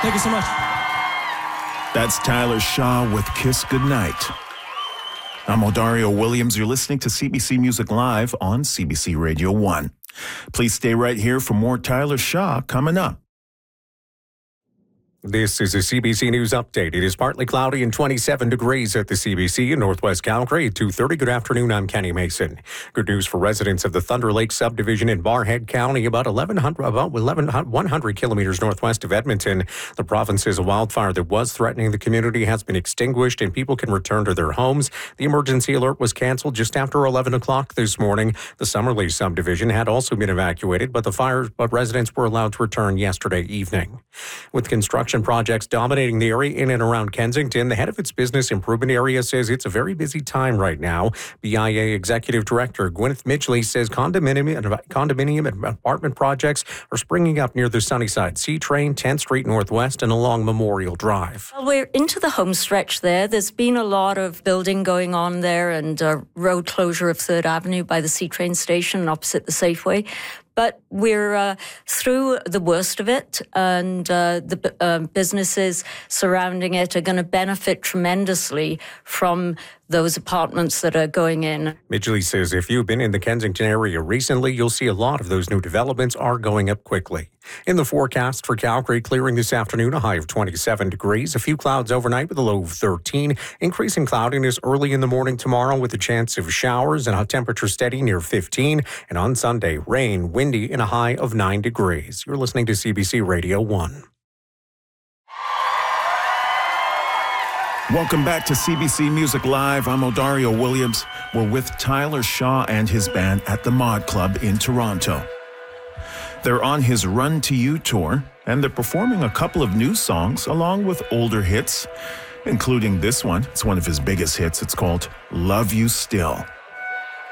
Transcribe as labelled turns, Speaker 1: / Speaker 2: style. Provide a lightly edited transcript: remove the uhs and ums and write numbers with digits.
Speaker 1: Thank you so much.
Speaker 2: That's Tyler Shaw with Kiss Goodnight. I'm Odario Williams. You're listening to CBC Music Live on CBC Radio 1. Please stay right here for more Tyler Shaw coming up.
Speaker 3: This is a CBC News update. It is partly cloudy and 27 degrees at the CBC in Northwest Calgary at 2:30. Good afternoon, I'm Kenny Mason. Good news for residents of the Thunder Lake subdivision in Barrhead County, about 100 kilometers northwest of Edmonton. The province says a wildfire that was threatening the community has been extinguished and people can return to their homes. The emergency alert was canceled just after 11 o'clock this morning. The Summerley subdivision had also been evacuated, but residents were allowed to return yesterday evening. With construction projects dominating the area in and around Kensington, the head of its business improvement area says it's a very busy time right now. BIA Executive Director Gwyneth Midgley says condominium and apartment projects are springing up near the Sunnyside C Train, 10th Street Northwest, and along Memorial Drive.
Speaker 4: Well, we're into the home stretch there. There's been a lot of building going on there and road closure of 3rd Avenue by the C Train station opposite the Safeway. But we're through the worst of it, and the businesses surrounding it are going to benefit tremendously from those apartments that are going in.
Speaker 3: Midgley says if you've been in the Kensington area recently, you'll see a lot of those new developments are going up quickly. In the forecast for Calgary, clearing this afternoon, a high of 27 degrees. A few clouds overnight with a low of 13. Increasing cloudiness early in the morning tomorrow with a chance of showers and a temperature steady near 15. And on Sunday, rain, windy, and a high of 9 degrees. You're listening to CBC Radio 1.
Speaker 2: Welcome back to CBC Music Live. I'm Odario Williams. We're with Tyler Shaw and his band at the Mod Club in Toronto. They're on his Run to You tour, and they're performing a couple of new songs along with older hits, including this one. It's one of his biggest hits. It's called Love You Still.